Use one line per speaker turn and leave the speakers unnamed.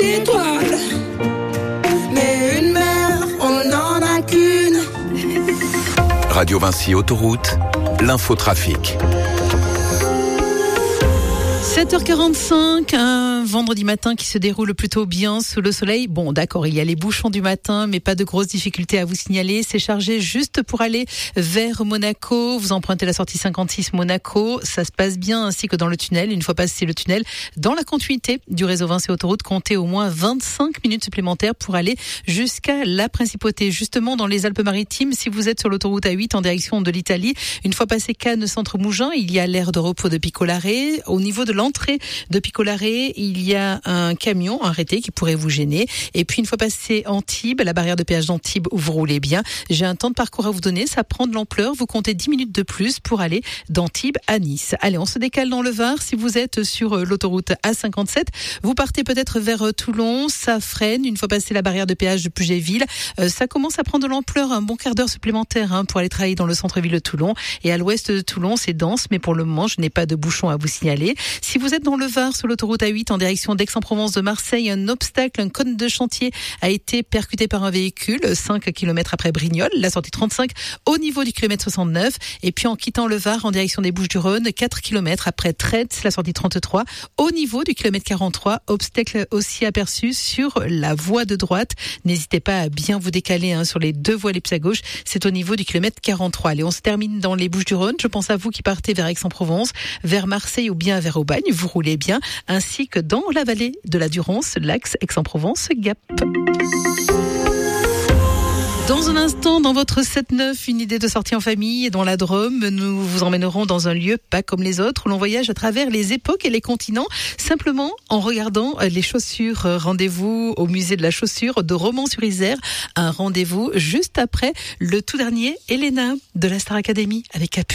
Étoile, mais une mer, on n'en a qu'une.
Radio Vinci Autoroute, l'infotrafic.
7h45, un vendredi matin qui se déroule plutôt bien sous le soleil. Bon, d'accord, il y a les bouchons du matin, mais pas de grosses difficultés à vous signaler. C'est chargé juste pour aller vers Monaco. Vous empruntez la sortie 56 Monaco. Ça se passe bien, ainsi que dans le tunnel. Une fois passé le tunnel, dans la continuité du réseau Vinci Autoroute, comptez au moins 25 minutes supplémentaires pour aller jusqu'à la Principauté. Justement, dans les Alpes-Maritimes, si vous êtes sur l'autoroute A8 en direction de l'Italie, une fois passé Cannes, centre Mougins, il y a l'aire de repos de Piccolare. Au niveau de l'entrée de Piccolare, il y a un camion arrêté qui pourrait vous gêner. Et puis, une fois passé Antibes, la barrière de péage d'Antibes où vous roulez bien, j'ai un temps de parcours à vous donner. Ça prend de l'ampleur. Vous comptez 10 minutes de plus pour aller d'Antibes à Nice. Allez, on se décale dans le Var. Si vous êtes sur l'autoroute A57, vous partez peut-être vers Toulon. Ça freine. Une fois passé la barrière de péage de Puget-Ville, ça commence à prendre de l'ampleur. Un bon quart d'heure supplémentaire pour aller travailler dans le centre-ville de Toulon. Et à l'ouest de Toulon, c'est dense, mais pour le moment, je n'ai pas de bouchon à vous signaler. Si vous êtes dans le Var, sur l'autoroute A8 en direction d'Aix-en-Provence de Marseille, un obstacle, un cône de chantier a été percuté par un véhicule 5 km après Brignoles, la sortie 35 au niveau du kilomètre 69. Et puis en quittant le Var en direction des Bouches-du-Rhône, 4 km après Traite, la sortie 33 au niveau du kilomètre 43. Obstacle aussi aperçu sur la voie de droite. N'hésitez pas à bien vous décaler sur les deux voies les plus à gauche. C'est au niveau du kilomètre 43. Allez, on se termine dans les Bouches-du-Rhône. Je pense à vous qui partez vers Aix-en-Provence, vers Marseille ou bien vers Aubagne. Vous roulez bien, ainsi que dans la vallée de la Durance, l'axe Aix-en-Provence, Gap. Dans un instant, dans votre 7-9, une idée de sortie en famille dans la Drôme. Nous vous emmènerons dans un lieu pas comme les autres, où l'on voyage à travers les époques et les continents, simplement en regardant les chaussures. Rendez-vous au musée de la chaussure de Romans-sur-Isère. Un rendez-vous juste après le tout dernier Elena de la Star Academy avec Capu.